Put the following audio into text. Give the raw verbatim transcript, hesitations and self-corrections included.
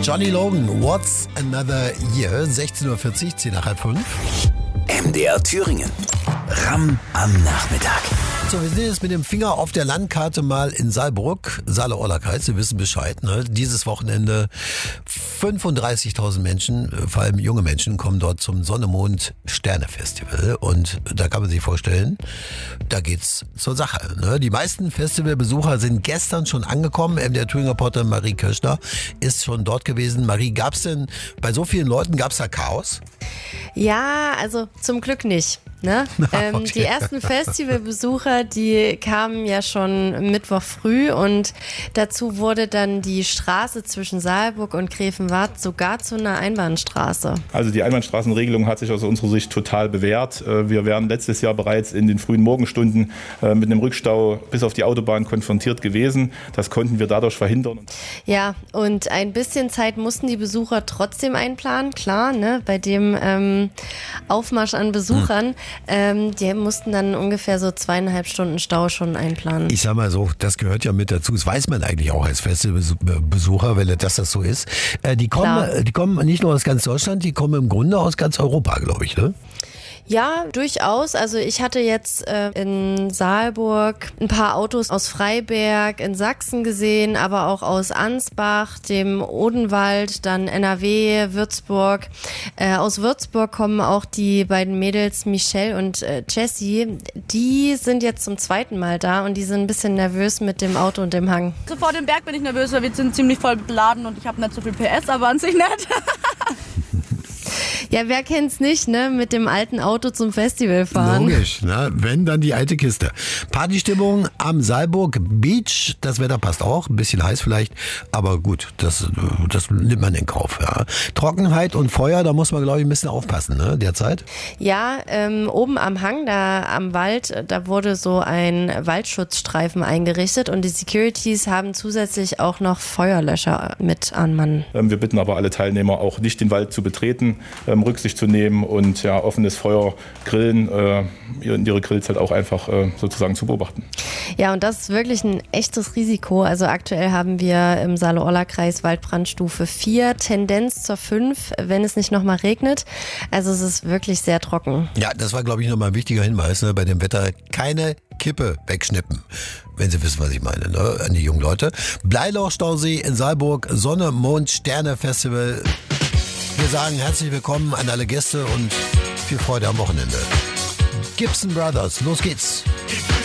Johnny Logan, What's Another Year, sechzehn Uhr vierzig, zehn nach halb fünf. M D R Thüringen. Ramm am Nachmittag. So, wir sind jetzt mit dem Finger auf der Landkarte mal in Saalburg, Saale-Orla-Kreis, Sie wissen Bescheid. Ne? Dieses Wochenende fünfunddreißigtausend Menschen, vor allem junge Menschen, kommen dort zum Sonne-Mond-Sterne-Festival. Und da kann man sich vorstellen, da geht's zur Sache. Ne? Die meisten Festivalbesucher sind gestern schon angekommen. M D R Thüringen-Reporterin Marie Kirschner ist schon dort gewesen. Marie, gab's denn bei so vielen Leuten, gab's da Chaos? Ja, also zum Glück nicht. Ne? Okay. Ähm, die ersten Festivalbesucher, die kamen ja schon Mittwoch früh und dazu wurde dann die Straße zwischen Saalburg und Grevenwald sogar zu einer Einbahnstraße. Also die Einbahnstraßenregelung hat sich aus unserer Sicht total bewährt. Wir wären letztes Jahr bereits in den frühen Morgenstunden mit einem Rückstau bis auf die Autobahn konfrontiert gewesen. Das konnten wir dadurch verhindern. Ja, und ein bisschen Zeit mussten die Besucher trotzdem einplanen, klar, ne? Bei dem ähm, Aufmarsch an Besuchern. Hm. Ähm, die mussten dann ungefähr so zweieinhalb Stunden Stau schon einplanen. Ich sag mal so, das gehört ja mit dazu. Das weiß man eigentlich auch als Festivalbesucher, wenn das, das so ist. Äh, die kommen, die kommen nicht nur aus ganz Deutschland, die kommen im Grunde aus ganz Europa, glaube ich, ne? Ja, durchaus. Also ich hatte jetzt äh, in Saalburg ein paar Autos aus Freiberg in Sachsen gesehen, aber auch aus Ansbach, dem Odenwald, dann N R W, Würzburg. Äh, aus Würzburg kommen auch die beiden Mädels Michelle und äh, Jessie. Die sind jetzt zum zweiten Mal da und die sind ein bisschen nervös mit dem Auto und dem Hang. So vor dem Berg bin ich nervös, weil wir sind ziemlich voll beladen und ich habe nicht so viel P S, aber an sich nicht. Ja, wer kennt's nicht, ne? Mit dem alten Auto zum Festival fahren. Logisch, ne? Wenn, dann die alte Kiste. Partystimmung am Saalburg Beach. Das Wetter passt auch. Ein bisschen heiß vielleicht. Aber gut, das, das nimmt man in Kauf. Ja. Trockenheit und Feuer, da muss man, glaube ich, ein bisschen aufpassen, ne? Derzeit. Ja, ähm, oben am Hang, da am Wald, da wurde so ein Waldschutzstreifen eingerichtet und die Securities haben zusätzlich auch noch Feuerlöscher mit an Mann. Wir bitten aber alle Teilnehmer auch nicht den Wald zu betreten, Rücksicht zu nehmen und ja, offenes Feuer grillen, äh, ihre Grills halt auch einfach äh, sozusagen zu beobachten. Ja, und das ist wirklich ein echtes Risiko. Also aktuell haben wir im Saale-Orla-Kreis Waldbrandstufe vier, Tendenz zur fünf, wenn es nicht nochmal regnet. Also es ist wirklich sehr trocken. Ja, das war, glaube ich, nochmal ein wichtiger Hinweis, ne, bei dem Wetter. Keine Kippe wegschnippen, wenn Sie wissen, was ich meine, ne, an die jungen Leute. Bleiloch-Stausee in Saalburg, Sonne, Mond, Sterne Festival. Wir sagen herzlich willkommen an alle Gäste und viel Freude am Wochenende. Gibson Brothers, los geht's.